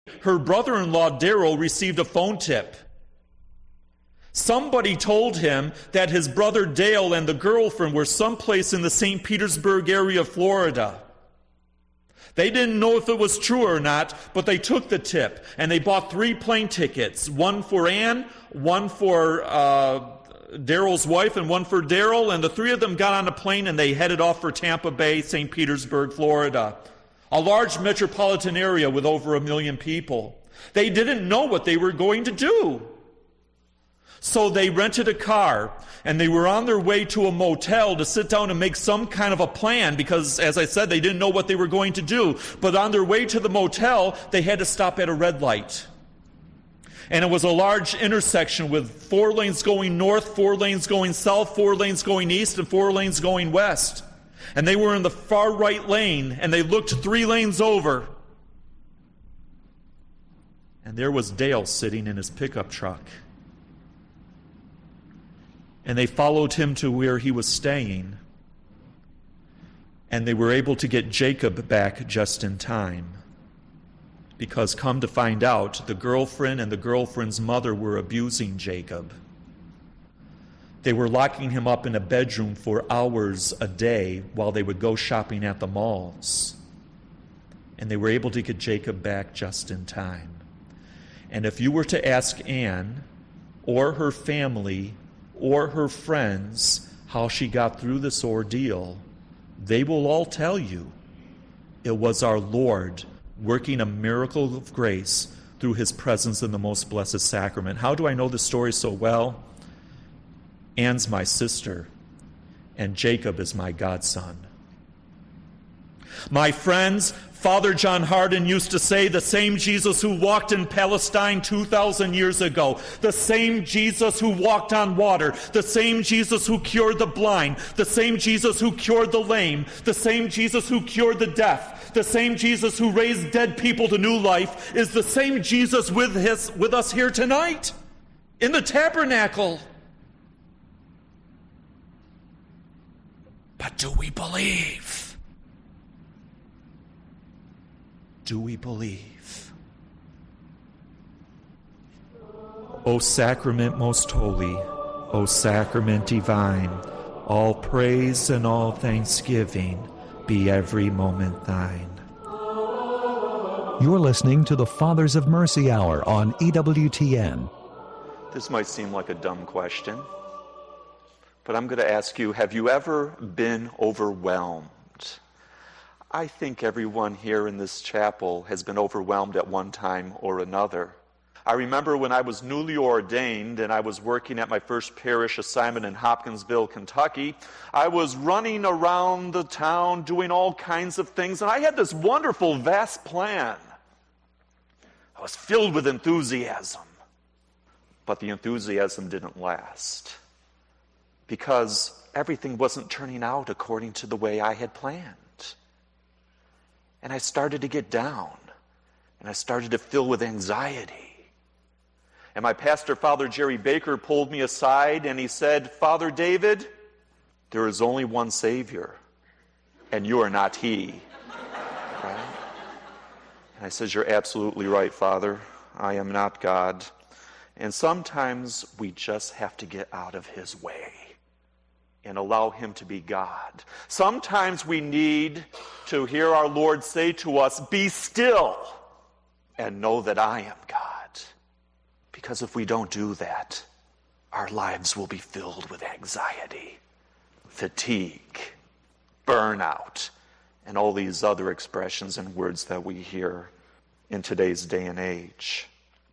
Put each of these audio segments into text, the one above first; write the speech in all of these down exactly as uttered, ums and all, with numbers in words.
her brother-in-law Daryl received a phone tip. Somebody told him that his brother Dale and the girlfriend were someplace in the Saint Petersburg area of Florida. They didn't know if it was true or not, but they took the tip, and they bought three plane tickets, one for Ann, one for uh, Daryl's wife, and one for Daryl, and the three of them got on a plane, and they headed off for Tampa Bay, Saint Petersburg, Florida, a large metropolitan area with over a million people. They didn't know what they were going to do. So they rented a car, and they were on their way to a motel to sit down and make some kind of a plan because, as I said, they didn't know what they were going to do. But on their way to the motel, they had to stop at a red light. And it was a large intersection with four lanes going north, four lanes going south, four lanes going east, and four lanes going west. And they were in the far right lane, and they looked three lanes over. And there was Dale sitting in his pickup truck. And they followed him to where he was staying. And they were able to get Jacob back just in time. Because come to find out, the girlfriend and the girlfriend's mother were abusing Jacob. They were locking him up in a bedroom for hours a day while they would go shopping at the malls. And they were able to get Jacob back just in time. And if you were to ask Anne or her family or her friends how she got through this ordeal, they will all tell you it was our Lord working a miracle of grace through his presence in the most blessed sacrament. How do I know this story so well? Anne's my sister, and Jacob is my godson. My friends, Father John Hardin used to say the same Jesus who walked in Palestine two thousand years ago, the same Jesus who walked on water, the same Jesus who cured the blind, the same Jesus who cured the lame, the same Jesus who cured the deaf, the same Jesus who raised dead people to new life is the same Jesus with, his, with us here tonight in the tabernacle. But do we believe? Do we believe? O sacrament most holy, O sacrament divine, all praise and all thanksgiving be every moment thine. You're listening to the Fathers of Mercy Hour on E W T N. This might seem like a dumb question, but I'm going to ask you, have you ever been overwhelmed? I think everyone here in this chapel has been overwhelmed at one time or another. I remember when I was newly ordained and I was working at my first parish assignment in Hopkinsville, Kentucky. I was running around the town doing all kinds of things, and I had this wonderful, vast plan. I was filled with enthusiasm, but the enthusiasm didn't last because everything wasn't turning out according to the way I had planned. And I started to get down, and I started to fill with anxiety. And my pastor, Father Jerry Baker, pulled me aside, and he said, Father David, there is only one Savior, and you are not He. Right? And I said, you're absolutely right, Father. I am not God. And sometimes we just have to get out of His way and allow Him to be God. Sometimes we need to hear our Lord say to us, be still and know that I am God. Because if we don't do that, our lives will be filled with anxiety, fatigue, burnout, and all these other expressions and words that we hear in today's day and age.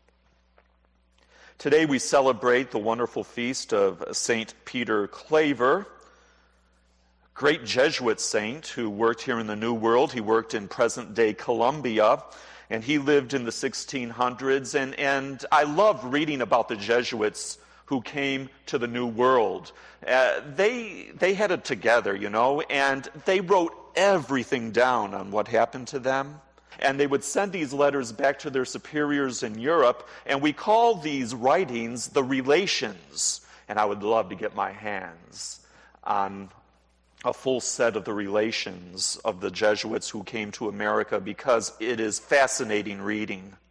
Today we celebrate the wonderful feast of Saint Peter Claver, great Jesuit saint who worked here in the New World. He worked in present-day Colombia, and he lived in the sixteen hundreds. And, and I love reading about the Jesuits who came to the New World. Uh, they, they had it together, you know, and they wrote everything down on what happened to them. And they would send these letters back to their superiors in Europe, and we call these writings the Relations. And I would love to get my hands on a full set of the Relations of the Jesuits who came to America, because it is fascinating reading.